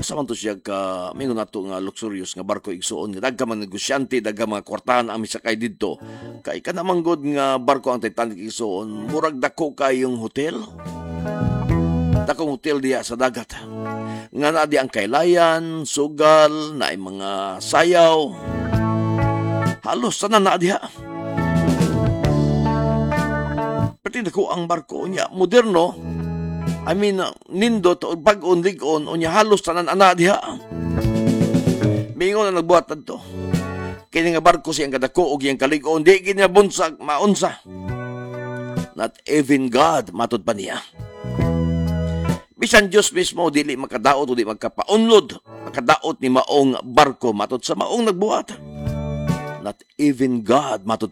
asa man to siya ka mingon nato nga luxurious nga barko igsuon nga dagka man negosyante dagka mga kwartahan ang misakay didto kay kana manggod nga barko ang Titanic igsuon murag dako kayong hotel. Dakong hotel diya sa dagat. Nga na di ang kaylayan, sugal, na mga sayaw. Halos tanan na diha. Pati dako ang barko niya moderno. I mean, nindot o pag-on, lig-on, o niya halos tanan ana diha. Mingon na nagbuhat to. Kini nga barko siyang kadako o giyang kalig-on, di kini bunsag, maunsa. Not even God, matod pa niya. Bisan Diyos mismo, dili makadaot o di magkapaunlod. Makadaot ni maong barko, matod sa maong nagbuhat. Not even God, matod